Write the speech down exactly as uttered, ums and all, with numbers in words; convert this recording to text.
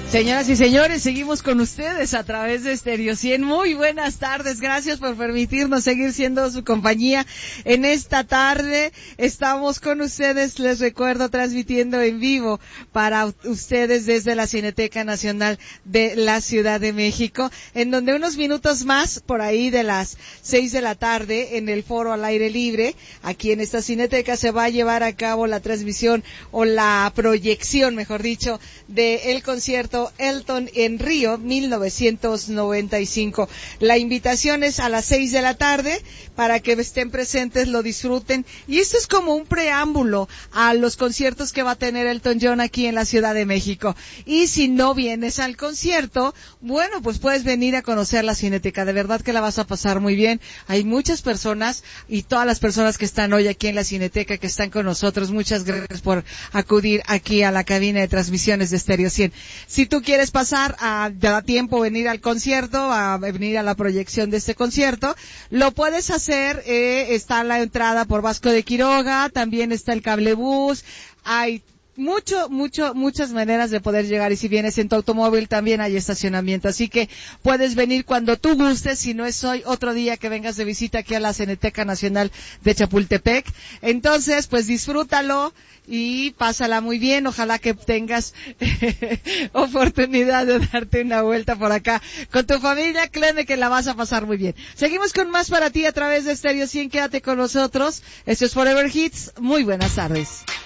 Señoras y señores, seguimos con ustedes a través de Stereo cien. Muy buenas tardes, gracias por permitirnos seguir siendo su compañía en esta tarde. Estamos con ustedes, les recuerdo, transmitiendo en vivo para ustedes desde la Cineteca Nacional de la Ciudad de México, en donde unos minutos más, por ahí de las seis de la tarde, en el foro al aire libre, aquí en esta Cineteca se va a llevar a cabo la transmisión o la proyección, mejor dicho, del concierto Elton en Río mil novecientos noventa y cinco. La invitación es a las seis de la tarde para que estén presentes, lo disfruten, y esto es como un preámbulo a los conciertos que va a tener Elton John aquí en la Ciudad de México. Y si no vienes al concierto, bueno, pues puedes venir a conocer la Cineteca, de verdad que la vas a pasar muy bien. Hay muchas personas y todas las personas que están hoy aquí en la Cineteca que están con nosotros, muchas gracias por acudir aquí a la cabina de transmisiones de Stereo cien. Si tú quieres pasar a, te da tiempo venir al concierto, a venir a la proyección de este concierto, lo puedes hacer, eh, está la entrada por Vasco de Quiroga, también está el cablebús, hay mucho, mucho, muchas maneras de poder llegar, y si vienes en tu automóvil también hay estacionamiento, así que puedes venir cuando tú gustes, si no es hoy, otro día que vengas de visita aquí a la Cineteca Nacional de Chapultepec. Entonces, pues disfrútalo y pásala muy bien, ojalá que tengas oportunidad de darte una vuelta por acá con tu familia, créeme que la vas a pasar muy bien. Seguimos con más para ti a través de Stereo cien, quédate con nosotros, esto es Forever Hits, muy buenas tardes.